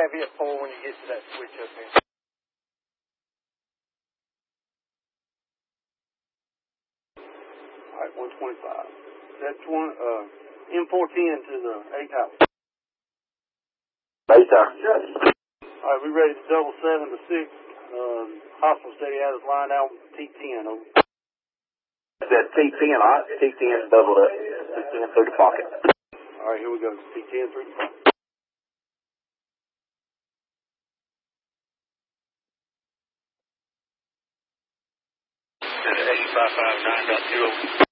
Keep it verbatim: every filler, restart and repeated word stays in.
heavy at four when you get to that switch up here. All right, one twenty-five. That's one, uh, M four ten to the A tower. A tower. All right, we ready to double seven to six. Um, hostile steady out of line out T ten. Over. That's T ten, all right? T ten doubled up. T ten through the pocket. All right, here we go. T ten through the pocket. eighty-five five nine dot two.